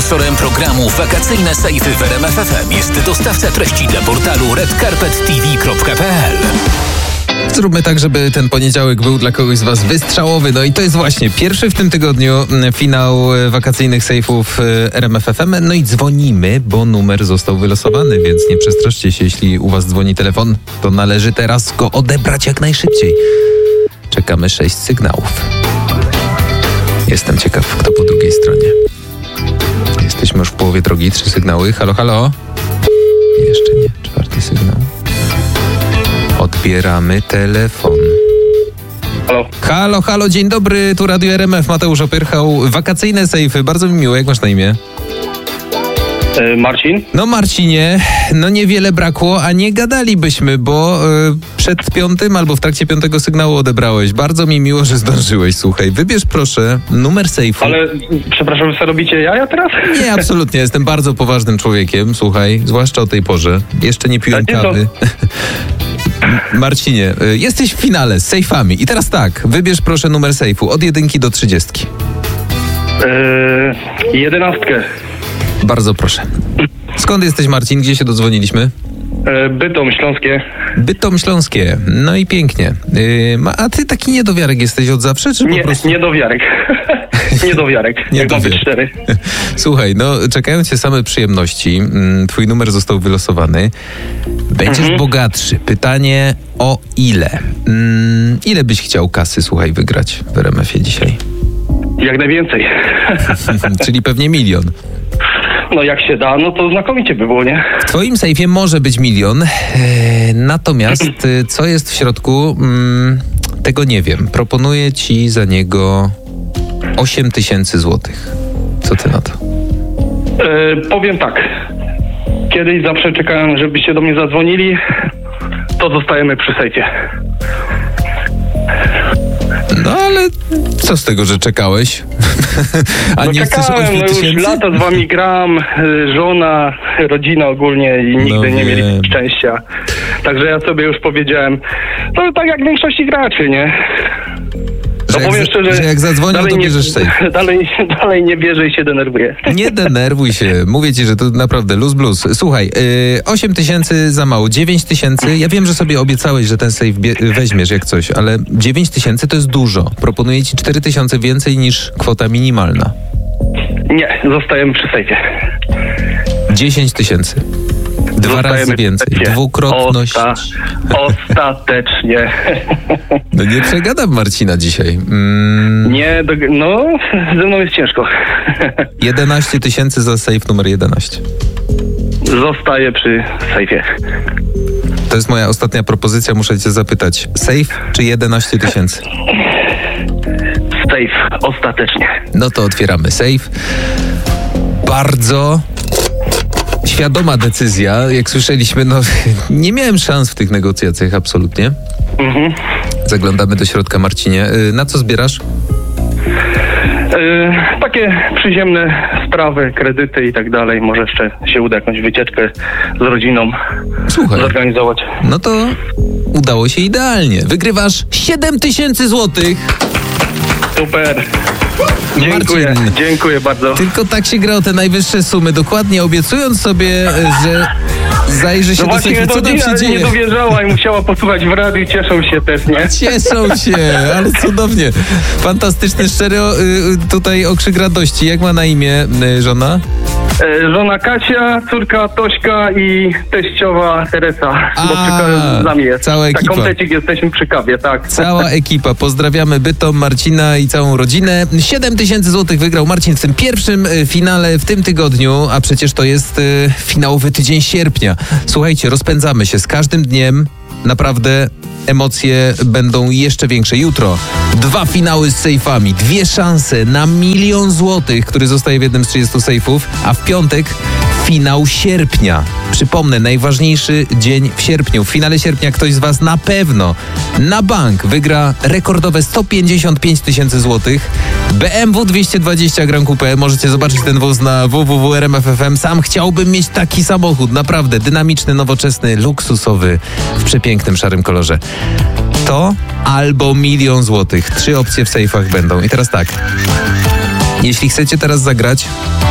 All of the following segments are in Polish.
Sponsorem programu Wakacyjne Sejfy w RMF FM jest dostawca treści dla portalu redcarpettv.pl. Zróbmy tak, żeby ten poniedziałek był dla kogoś z was wystrzałowy. No i to jest właśnie pierwszy w tym tygodniu finał wakacyjnych sejfów RMF FM. No i dzwonimy, bo numer został wylosowany, więc nie przestraszcie się, jeśli u was dzwoni telefon, to należy teraz go odebrać jak najszybciej. Czekamy 6 sygnałów. Jestem ciekaw, kto po drugiej stronie. Jesteśmy już w połowie drogi, 3 sygnały. Halo, halo? Jeszcze nie, 4 sygnał. Odbieramy telefon. Halo. Halo, halo, dzień dobry, tu Radio RMF, Mateusz Opyrchał. Wakacyjne sejfy, bardzo mi miło, jak masz na imię? Marcin? No Marcinie, no niewiele brakło, a nie gadalibyśmy, bo przed 5. albo w trakcie 5. sygnału odebrałeś. Bardzo mi miło, że zdążyłeś, słuchaj. Wybierz proszę numer sejfu. Ale, przepraszam, wy robicie jaja teraz? Nie, absolutnie, jestem bardzo poważnym człowiekiem, słuchaj, zwłaszcza o tej porze. Jeszcze nie piłem kawy. Marcinie, jesteś w finale z sejfami i teraz tak, wybierz proszę numer sejfu od 1 do 30. 11. Bardzo proszę. Skąd jesteś, Marcin? Gdzie się dodzwoniliśmy? Bytom Śląskie. Bytom Śląskie. No i pięknie. A ty taki niedowiarek jesteś od zawsze, czy po prostu... Niedowiarek. Niedowiarek. Jak mam być 4. Słuchaj, no czekają cię same przyjemności. Twój numer został wylosowany. Będziesz bogatszy. Pytanie o ile? Ile byś chciał kasy, słuchaj, wygrać w RMF-ie dzisiaj? Jak najwięcej. Czyli pewnie 1 000 000. No jak się da, no to znakomicie by było, nie? W twoim sejfie może być 1 000 000, natomiast co jest w środku, tego nie wiem. Proponuję ci za niego 8 000 złotych. Co ty na to? Powiem tak. Kiedyś zawsze czekałem, żebyście do mnie zadzwonili, to zostajemy przy sejfie. No ale co z tego, że czekałeś? A no nie czekałem, chcesz 8 000? Już lata z wami gram, żona, rodzina ogólnie i nigdy nie mieli szczęścia. Także ja sobie już powiedziałem, no tak jak większości graczy, nie? Że powiem szczerze, że jak zadzwonią, to bierzesz sejf. Dalej nie bierze i się denerwuję. Nie denerwuj się. Mówię ci, że to naprawdę luz blues. Słuchaj, 8 000 za mało, 9 000. Ja wiem, że sobie obiecałeś, że ten sejf weźmiesz jak coś, ale 9 000 to jest dużo. Proponuję ci 4 000 więcej niż kwota minimalna. Nie, zostajemy przy sejfie. 10 000. 2 razy więcej. Dwukrotność. Ostatecznie. No nie przegadam Marcina dzisiaj. Nie, no ze mną jest ciężko. 11 000 za sejf numer 11. Zostaję przy sejfie. To jest moja ostatnia propozycja, muszę cię zapytać. Sejf czy 11 000? Sejf, ostatecznie. No to otwieramy sejf. Bardzo świadoma decyzja. Jak słyszeliśmy, no nie miałem szans w tych negocjacjach, absolutnie. Zaglądamy do środka, Marcinie. Na co zbierasz? Takie przyziemne sprawy, kredyty i tak dalej. Może jeszcze się uda jakąś wycieczkę z rodziną zorganizować. No to udało się idealnie. Wygrywasz 7 000 złotych. Super. Dziękuję bardzo. Tylko tak się gra o te najwyższe sumy, dokładnie obiecując sobie, że zajrzy się do sejfu. Co tam się dzieje? Nie dowierzała i musiała posłuchać w radiu, cieszą się też, nie? Cieszą się, ale cudownie. Fantastyczny, szczery tutaj okrzyk radości. Jak ma na imię żona? Żona Kasia, córka Tośka i teściowa Teresa. Bo z nami jest. Cała ekipa. Komplecik, jesteśmy przy kawie, tak. Cała ekipa. Pozdrawiamy Bytom, Marcina i całą rodzinę. 7 000 złotych wygrał Marcin w tym pierwszym finale w tym tygodniu, a przecież to jest finałowy tydzień sierpnia. Słuchajcie, rozpędzamy się z każdym dniem. Naprawdę emocje będą jeszcze większe. Jutro 2 finały z sejfami, 2 szanse na 1 000 000 złotych, który zostaje w jednym z 30 sejfów, a w piątek finał sierpnia. Przypomnę, najważniejszy dzień w sierpniu. W finale sierpnia ktoś z was na pewno na bank wygra rekordowe 155 000 złotych. BMW 220 Grand Coupe. Możecie zobaczyć ten wóz na www.rmf.fm. Sam chciałbym mieć taki samochód. Naprawdę dynamiczny, nowoczesny, luksusowy, w przepięknym szarym kolorze. To albo 1 000 000 złotych. 3 opcje w sejfach będą. I teraz tak. Jeśli chcecie teraz zagrać,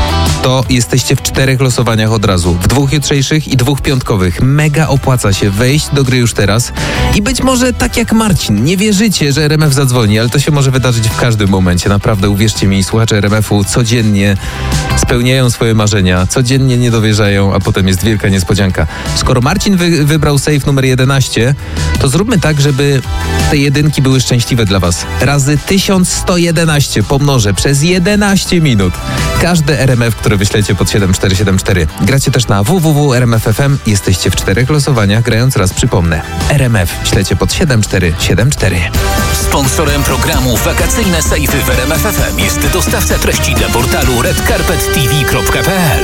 to jesteście w 4 losowaniach od razu. W 2 jutrzejszych i 2 piątkowych. Mega opłaca się wejść do gry już teraz. I być może tak jak Marcin, nie wierzycie, że RMF zadzwoni, ale to się może wydarzyć w każdym momencie. Naprawdę, uwierzcie mi, słuchacze RMF-u codziennie spełniają swoje marzenia, codziennie nie dowierzają, a potem jest wielka niespodzianka. Skoro Marcin wybrał safe numer 11, to zróbmy tak, żeby te jedynki były szczęśliwe dla was. Razy 1111 pomnożę przez 11 minut. Każde RMF, które wyślecie pod 7474. Gracie też na www.rmf.fm. Jesteście w 4 losowaniach, grając raz przypomnę. RMF ślecie pod 7474. Sponsorem programu Wakacyjne Sejfy w RMF FM jest dostawca treści dla portalu redcarpettv.pl.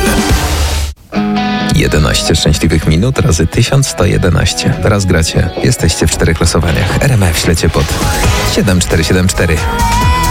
11 szczęśliwych minut razy 1111. Teraz gracie. Jesteście w 4 losowaniach. RMF ślecie pod 7474.